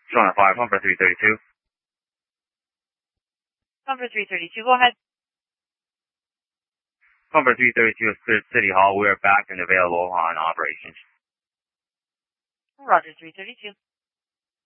Zone 5, Pumper 332. Pumper 332, go ahead. Pumper 332 is cleared City Hall. We are back and available on operations. Roger, 332.